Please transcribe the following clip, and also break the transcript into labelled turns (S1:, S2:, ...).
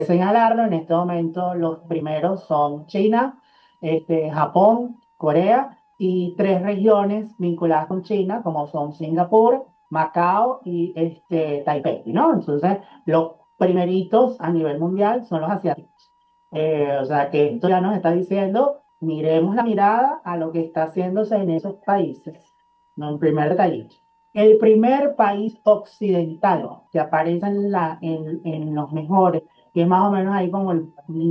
S1: señalarlo, en este momento los primeros son China, Japón, Corea y tres regiones vinculadas con China, como son Singapur, Macao y Taipei, ¿no? Entonces, los primeritos a nivel mundial son los asiáticos. O sea que esto ya nos está diciendo, miremos la mirada a lo que está haciéndose en esos países. No, un primer detallito. El primer país occidental que aparece en los mejores, que es más o menos ahí como el